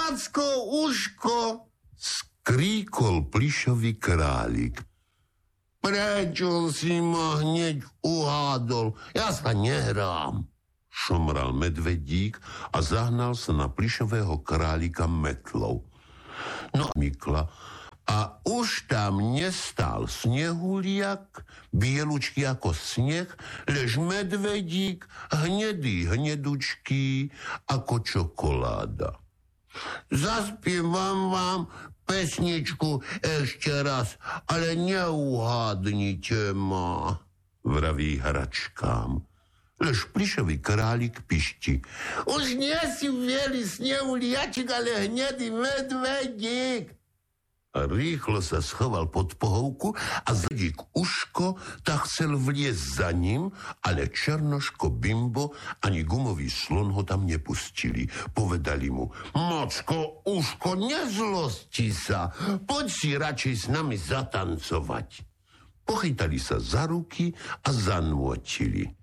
Macko, uško, skríkol plyšový králik. prečo si ma hneď uhádol? Ja sa nehrám. Šomral medvedík a zahnal sa na plyšového králika metlou. No mykla a už tam nestál snehuliak, bielučký ako sneh, lež medvedík, hnedý, hnedučký ako čokoláda. Zaspievam vám pesničku ešte raz, ale neuhádnite ma, vraví hračkám. Lež plyšový králik pišti. Už nie si bielý snehuliačik, ale hnedý medvedík. A rýchlo sa schoval pod pohovku a zedík Uško tak chcel vliesť za ním, ale Černoško, Bimbo ani gumový slon ho tam nepustili. Povedali mu: Macko, Uško, nezlosti sa, poď si radšej s nami zatancovať. Pochytali sa za ruky a zanôtili.